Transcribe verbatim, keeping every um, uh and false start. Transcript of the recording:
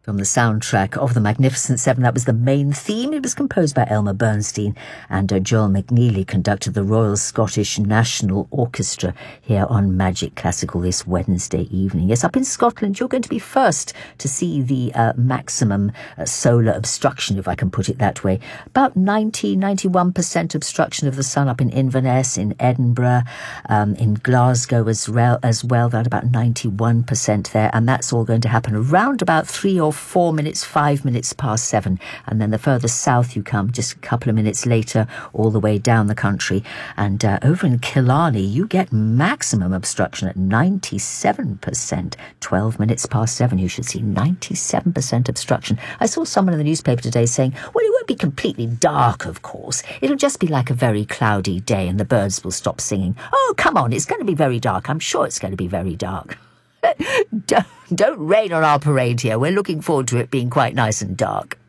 From the soundtrack of The Magnificent Seven, that was the main theme. It was composed by Elmer Bernstein, and uh, Joel McNeely conducted the Royal Scottish National Orchestra here on Magic Classical this Wednesday evening. Yes, up in Scotland, you're going to be first to see the uh, maximum uh, solar obstruction, if I can put it that way. About ninety, ninety-one percent obstruction of the sun up in Inverness, in Edinburgh, um, in Glasgow as well, as well, that about ninety-one percent there, and that's all going to happen around about three or four minutes, five minutes past seven. And then the further south you come, just a couple of minutes later, all the way down the country. And uh, over in Killarney, you get maximum obstruction at ninety-seven percent. twelve minutes past seven, you should see ninety-seven percent obstruction. I saw someone in the newspaper today saying, well, it won't be completely dark, of course. It'll just be like a very cloudy day and the birds will stop singing. Oh, come on, it's going to be very dark. I'm sure it's going to be very dark. don't, don't rain on our parade here. We're looking forward to it being quite nice and dark.